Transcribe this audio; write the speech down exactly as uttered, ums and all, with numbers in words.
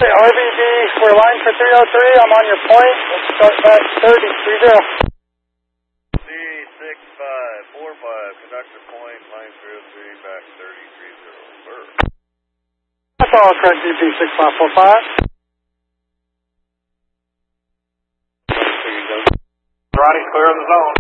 R B B, we're line for three oh three. I'm on your point. Let's start back thirty, three zero. C six five four five, conductor point, line three oh three, back thirty, three zero, sir. That's all correct, D P six five four five. Ronnie, clear of the zone.